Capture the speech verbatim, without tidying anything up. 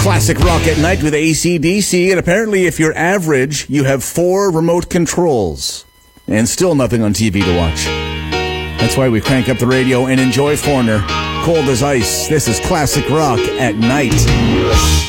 Classic rock at night with A C D C, and apparently if you're average, you have four remote controls. And still nothing on T V to watch. That's why we crank up the radio and enjoy Foreigner. Cold as ice. This is Classic Rock at Night.